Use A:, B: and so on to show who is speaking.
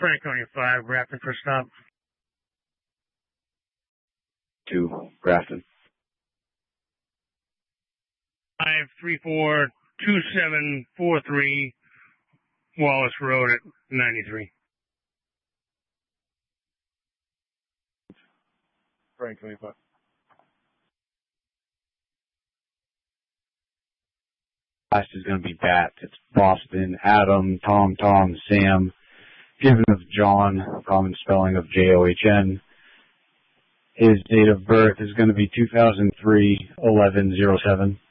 A: Franconia 5, Grafton for stop.
B: 2, Grafton.
A: 5342743, Wallace Road at 93.
C: Franconia 5.
B: Last is going to be Bat. It's Boston, Adam, Tom, Sam, given of John, common spelling of John. His date of birth is going to be 2003-11-07.